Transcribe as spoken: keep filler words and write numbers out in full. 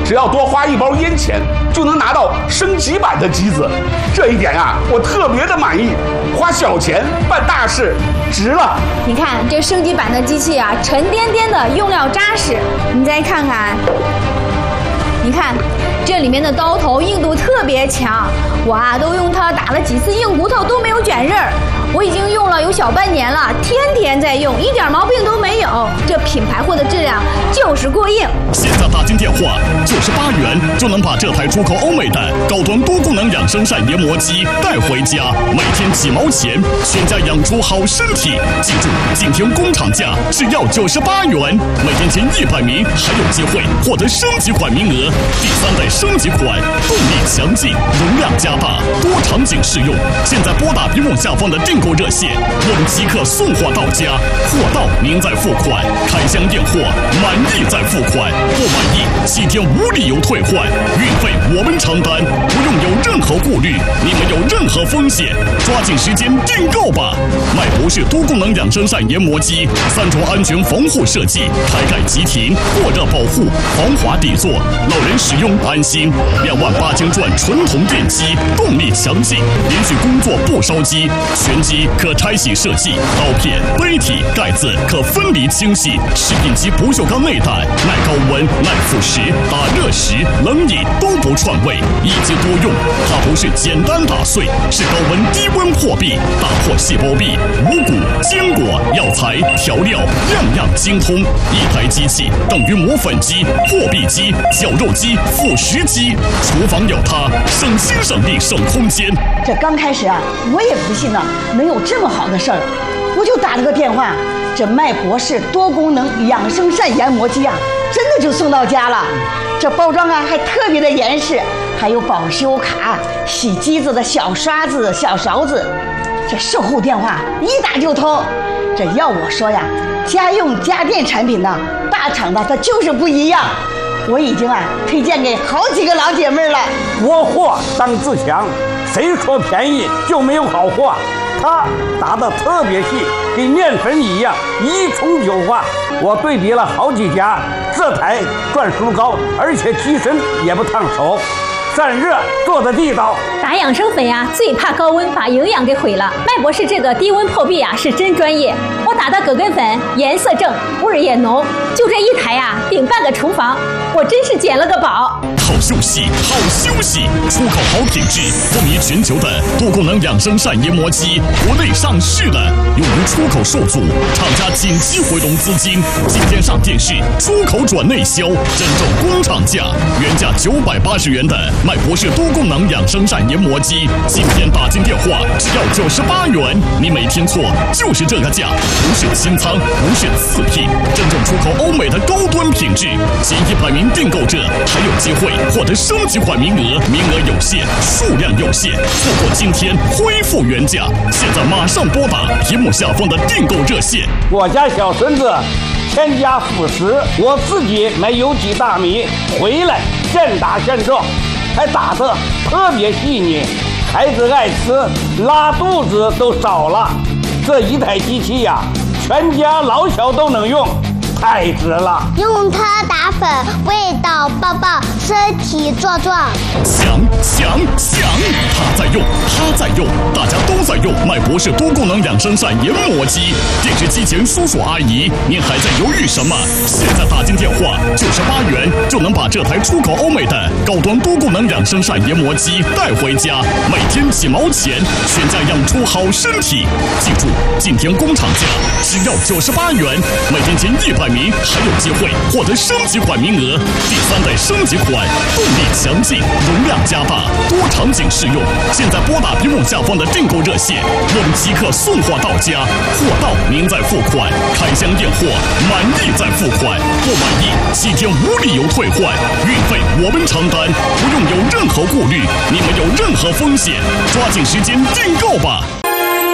只要多花一包烟钱，就能拿到升级版的机子。这一点啊，我特别的满意。花小钱办大事，值了。 你看这升级版的机器啊，沉甸甸的，用料扎实。你再看看，你看这里面的刀头硬度特别强，我啊都用它打了几次硬骨头都没有卷刃儿。我已经用了有小半年了，天天在用，一点毛病都没有。这品牌货的质量就是过硬。 现在打进电话九十八元就能把这台出口欧美的高端多功能养生膳研磨机带回家，每天几毛钱，全家养出好身体。记住，今天工厂价只要九十八元，每天前一百名还有机会获得升级款名额。第三代升级款，动力强劲，容量加大，多场景适用。现在拨打屏幕下方的订购热线，我们即刻送货到家，货到您再付款，开箱验货，满意再付款，不满意七天无理由退换，运费我们承担，不用有任何顾虑，你们有任何风险，抓紧时间订购吧。麦博士多功能养生膳研磨机，三重安全防护设计，开盖即停，过热保护，防滑底座，老人使用安心。两万八千转纯铜电机，动力强劲，连续工作不烧机，全机可拆洗设计，刀片、杯体、盖子可分离清洗，食品级不锈钢内胆，耐高温、耐腐蚀，打热食、冷饮都不串味，一机多用。它不是简单打碎，是高温低温破壁，打破细胞壁，五谷、坚果、药材、调料，样样精通。一台机器等于磨粉机、破壁机、绞肉机、腐蚀机，厨房有它，省心省力省空间。 这刚开始啊，我也不信呢，能有这么好的事儿，我就打了个电话，这麦博士多功能养生膳研磨机啊，真的就送到家了。这包装啊还特别的严实，还有保修卡、洗机子的小刷子、小勺子。这售后电话一打就通。这要我说呀，家用家电产品呢，大厂的它就是不一样。我已经啊推荐给好几个老姐妹了。 窝货当自强，谁说便宜就没有好货？它打得特别细，跟面粉一样，一冲就化。我对比了好几家，这台转速高，而且机身也不烫手，散热做的地道。 打养生粉呀、啊，最怕高温把营养给毁了。麦博士这个低温破壁啊，是真专业。我打的葛根粉颜色正，味儿也浓，就这一台呀、啊，顶半个厨房。我真是捡了个宝。 好休息，好休息，出口好品质，风靡全球的多功能养生膳研磨机，国内上市了，用于出口受阻，厂家紧急回笼资金，今天上电视，出口转内销，真正工厂价，原价九百八十元的麦博士多功能养生膳研磨机，今天打进电话只要九十八元，你没听错，就是这个价，不是清仓，不是次品，真正出口欧美的高端品质，前一百名订购者还有机会获得升级款名额，名额有限，数量有限，错过今天恢复原价，现在马上拨打屏幕下方的订购热线。 我家小孙子添加辅食，我自己买有机大米回来现打现做，还打得特别细腻，孩子爱吃，拉肚子都少了。这一台机器呀、啊，全家老小都能用，太值了。 用它打粉，味道棒棒，身体壮壮。 强强强！他在用，他在用，大家都在用麦博士多功能养生膳研磨机。电视机前叔叔阿姨，您还在犹豫什么？现在打进电话，九十八元就能把这台出口欧美的高端多功能养生膳研磨机带回家，每天几毛钱，全家养出好身体。记住，今天工厂价只要九十八元，每天前一百名还有机会获得升级款名额。第三代升级款，动力强劲，容量加大，多场景适用。现在拨打屏幕下方的订购热线，我们即刻送货到家，货到您再付款，开箱验货，满意再付款，不满意七天无理由退换，运费我们承担，不用有任何顾虑，你们有任何风险，抓紧时间订购吧。